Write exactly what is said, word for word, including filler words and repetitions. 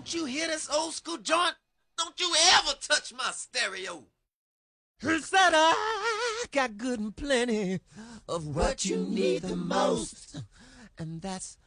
Don't you hear this old school joint? Don't you ever touch my stereo. Here's that I got good and plenty of what you need the most, and that's